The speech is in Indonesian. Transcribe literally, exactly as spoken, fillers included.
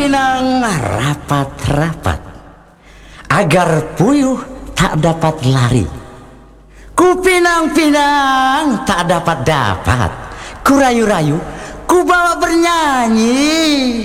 pinang rapat-rapat agar puyuh tak dapat lari. Ku pinang-pinang tak dapat-dapat, ku rayu-rayu, ku bawa bernyanyi.